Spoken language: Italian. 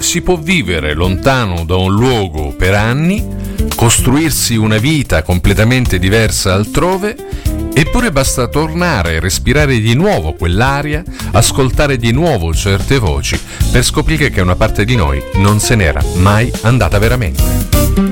si può vivere lontano da un luogo per anni, costruirsi una vita completamente diversa altrove, eppure basta tornare e respirare di nuovo quell'aria, ascoltare di nuovo certe voci per scoprire che una parte di noi non se n'era mai andata veramente.